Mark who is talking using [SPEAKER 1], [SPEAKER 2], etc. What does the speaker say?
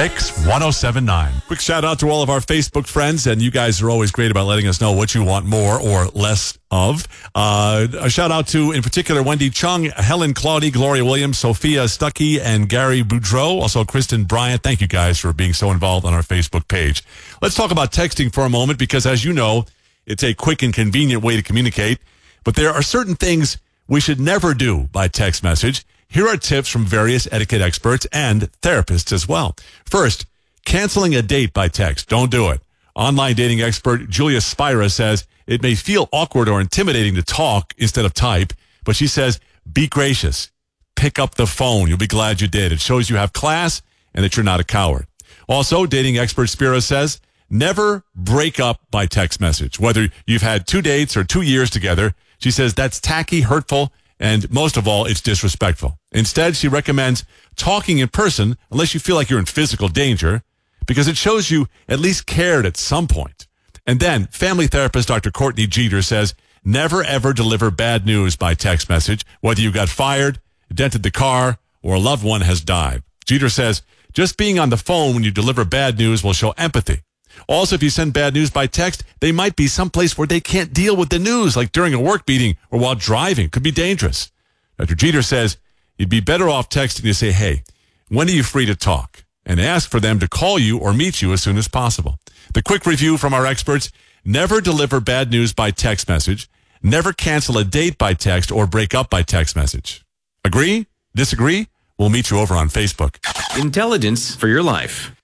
[SPEAKER 1] Mix 1079. Quick shout out to all of our Facebook friends, and you guys are always great about letting us know what you want more or less of. A shout out to, in particular, Wendy Chung, Helen Claudy, Gloria Williams, Sophia Stuckey, and Gary Boudreau. Also, Kristen Bryant. Thank you guys for being so involved on our Facebook page. Let's talk about texting for a moment because, as you know, it's a quick and convenient way to communicate. But there are certain things we should never do by text message. Here are tips from various etiquette experts and therapists as well. First, canceling a date by text. Don't do it. Online dating expert Julia Spira says it may feel awkward or intimidating to talk instead of type, but she says, be gracious. Pick up the phone. You'll be glad you did. It shows you have class and that you're not a coward. Also, dating expert Spira says, never break up by text message. Whether you've had 2 dates or 2 years together, she says that's tacky, hurtful, and most of all, it's disrespectful. Instead, she recommends talking in person unless you feel like you're in physical danger because it shows you at least cared at some point. And then family therapist Dr. Courtney Jeter says, never ever deliver bad news by text message, whether you got fired, dented the car, or a loved one has died. Jeter says, just being on the phone when you deliver bad news will show empathy. Also, if you send bad news by text, they might be someplace where they can't deal with the news, like during a work meeting or while driving. Could be dangerous. Dr. Jeter says you'd be better off texting to say, hey, when are you free to talk? And ask for them to call you or meet you as soon as possible. The quick review from our experts: never deliver bad news by text message, never cancel a date by text or break up by text message. Agree? Disagree? We'll meet you over on Facebook.
[SPEAKER 2] Intelligence for your life.